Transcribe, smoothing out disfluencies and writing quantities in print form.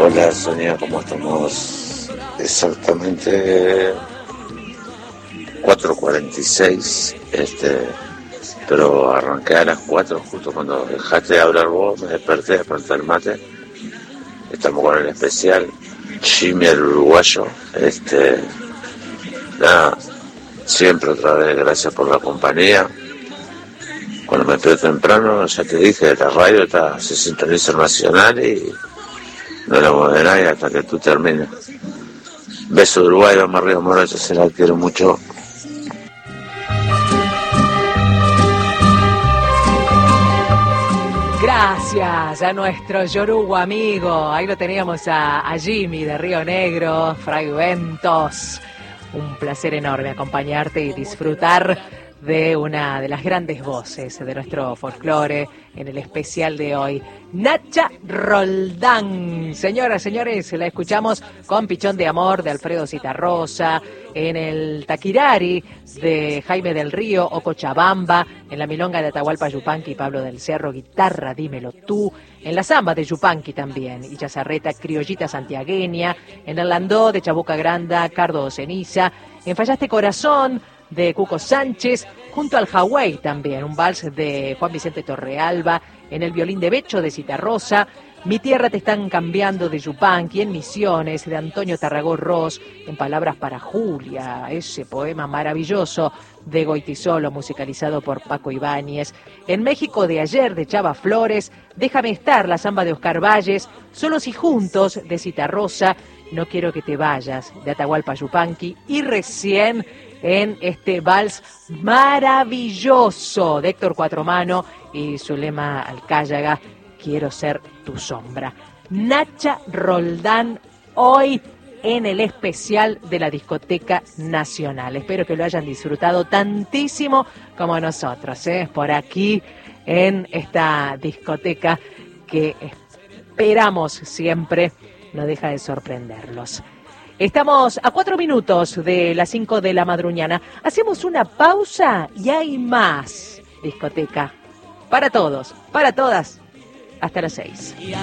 Hola Sonia, ¿cómo estamos? Exactamente 4:46, pero arranqué a las 4 justo cuando dejaste de hablar vos, me desperté el mate. Estamos con el especial Jimmy el uruguayo. Nada, siempre otra vez gracias por la compañía. Cuando me despierto temprano, ya te dije, la radio se sintoniza nacional y no la mueve nadie hasta que tú termines. Beso de Uruguay, vamos arriba, Morocho, se la quiero mucho. Gracias a nuestro Yoruba amigo. Ahí lo teníamos a Jimmy de Río Negro, Fray Ventos. Un placer enorme acompañarte y disfrutar de una de las grandes voces de nuestro folclore en el especial de hoy, Nacha Roldán. Señoras, señores, la escuchamos con Pichón de Amor de Alfredo Zitarrosa, en el Taquirari de Jaime del Río o Cochabamba, en la milonga de Atahualpa Yupanqui y Pablo del Cerro, Guitarra, Dímelo Tú, en la samba de Yupanqui también, y Chazarreta, Criollita Santiagueña, en el Landó de Chabuca Granda, Cardo Ceniza, en Fallaste Corazón de Cuco Sánchez, junto al Hawái también, un vals de Juan Vicente Torrealba, en el violín de Becho de Citarrosa, Mi tierra te están cambiando de Yupanqui, en Misiones de Antonio Tarragó Ross, en Palabras para Julia, ese poema maravilloso de Goitisolo, musicalizado por Paco Ibáñez, en México de ayer de Chava Flores, Déjame estar, la samba de Oscar Valles, Solos y juntos de Citarrosa, No quiero que te vayas de Atahualpa Yupanqui, y recién en este vals maravilloso de Héctor Cuatromano y Zulema Alcáyaga, Quiero ser tu sombra. Nacha Roldán hoy en el especial de la Discoteca Nacional. Espero que lo hayan disfrutado tantísimo como nosotros, por aquí en esta discoteca que esperamos siempre no deja de sorprenderlos. Estamos a 4 minutos de las 5 de la madruñana. Hacemos una pausa y hay más discoteca para todos, para todas, hasta las 6.